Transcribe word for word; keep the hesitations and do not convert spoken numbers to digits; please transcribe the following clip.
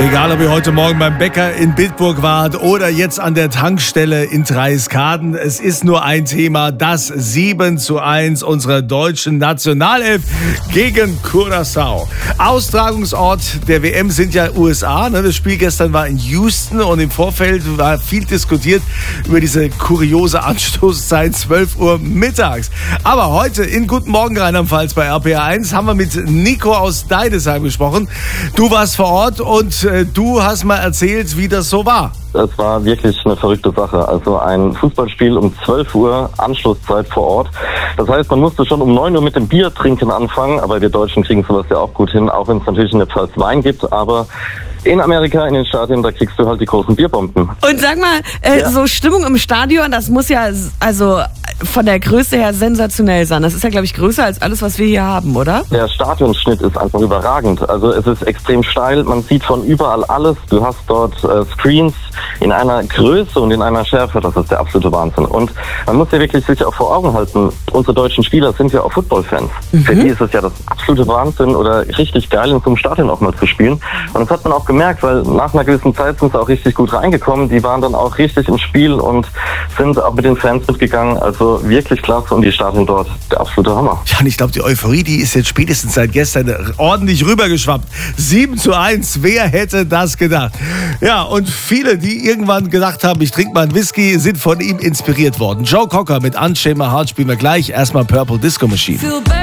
Egal, ob ihr heute Morgen beim Bäcker in Bitburg wart oder jetzt an der Tankstelle in Dreiskaden, es ist nur ein Thema, das sieben zu eins unserer deutschen Nationalelf gegen Curaçao. Austragungsort der W M sind ja U S A. Das Spiel gestern war in Houston und im Vorfeld war viel diskutiert über diese kuriose Anstoßzeit zwölf Uhr mittags. Aber heute in Guten Morgen Rheinland-Pfalz bei R P R eins haben wir mit Nico aus Deidesheim gesprochen. Du warst vor Ort und äh, du hast mal erzählt, wie das so war. Es war wirklich eine verrückte Sache. Also ein Fußballspiel um zwölf Uhr, Anschlusszeit vor Ort. Das heißt, man musste schon um neun Uhr mit dem Bier trinken anfangen, aber wir Deutschen kriegen sowas ja auch gut hin, auch wenn es natürlich in der Pfalz Wein gibt, aber in Amerika, in den Stadien, da kriegst du halt die großen Bierbomben. Und sag mal, äh, Ja. so Stimmung im Stadion, das muss ja also von der Größe her sensationell sein. Das ist ja, glaube ich, größer als alles, was wir hier haben, oder? Der Stadionschnitt ist einfach überragend. Also es ist extrem steil, man sieht von überall alles. Du hast dort äh, Screens in einer Größe und in einer Schärfe, das ist der absolute Wahnsinn. Und man muss ja wirklich sich auch vor Augen halten, unsere deutschen Spieler sind ja auch Footballfans. Mhm. Für die ist es ja das absolute Wahnsinn oder richtig geil, in so einem Stadion auch mal zu spielen. Und das hat man auch gemerkt, weil nach einer gewissen Zeit sind sie auch richtig gut reingekommen. Die waren dann auch richtig im Spiel und sind auch mit den Fans mitgegangen. Also wirklich klasse und die Stadien dort, der absolute Hammer. Ja, und ich glaube, die Euphorie, die ist jetzt spätestens seit gestern ordentlich rübergeschwappt. sieben zu eins, wer hätte das gedacht? Ja, und viele, die irgendwann gedacht haben, ich trinke mal einen Whisky, sind von ihm inspiriert worden. Joe Cocker mit Unchained My Heart spielen wir gleich. Erstmal Purple Disco Machine.